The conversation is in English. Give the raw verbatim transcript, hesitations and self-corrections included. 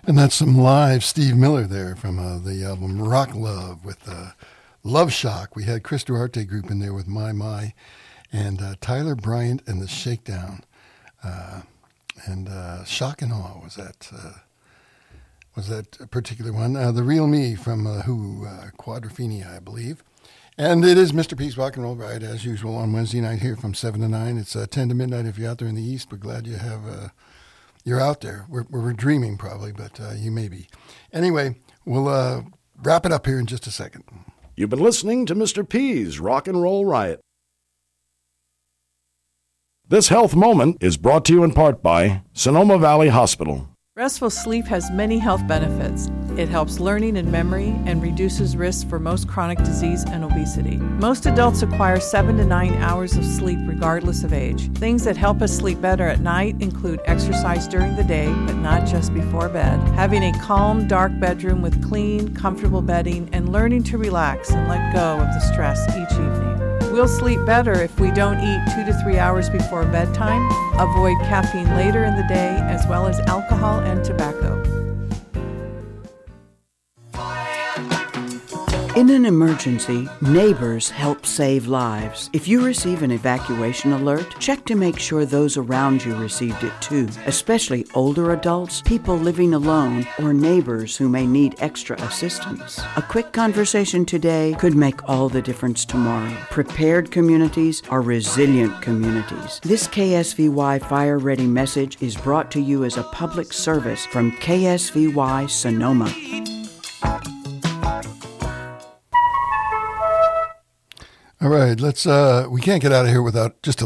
And that's some live Steve Miller there from uh, the album Rock Love with uh, Love Shock. We had Chris Duarte group in there with My My and uh, Tyler Bryant and the Shakedown. Uh, and uh, Shock and Awe was that uh, was that particular one. Uh, the Real Me from uh, Who, uh, Quadrophenia, I believe. And it is Mister P's Rock and Roll Ride, as usual, on Wednesday night here from seven to nine. It's uh, ten to midnight if you're out there in the East, but glad you have... Uh, You're out there. We're, we're dreaming probably, but uh, you may be. Anyway, we'll uh, wrap it up here in just a second. You've been listening to Mister P's Rock and Roll Riot. This health moment is brought to you in part by Sonoma Valley Hospital. Restful sleep has many health benefits. It helps learning and memory and reduces risks for most chronic disease and obesity. Most adults acquire seven to nine hours of sleep regardless of age. Things that help us sleep better at night include exercise during the day, but not just before bed, having a calm, dark bedroom with clean, comfortable bedding, and learning to relax and let go of the stress each evening. We'll sleep better if we don't eat two to three hours before bedtime, avoid caffeine later in the day, as well as alcohol and tobacco. In an emergency, neighbors help save lives. If you receive an evacuation alert, check to make sure those around you received it too, especially older adults, people living alone, or neighbors who may need extra assistance. A quick conversation today could make all the difference tomorrow. Prepared communities are resilient communities. This K S V Y Fire Ready message is brought to you as a public service from K S V Y Sonoma. All right, let's, uh, we can't get out of here without just a